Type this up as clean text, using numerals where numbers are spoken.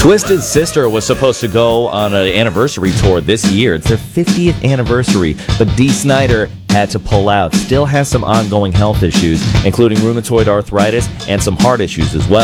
Twisted Sister was supposed to go on an anniversary tour this year. It's their 50th anniversary, but Dee Snider had to pull out. Still has some ongoing health issues, including rheumatoid arthritis and some heart issues as well.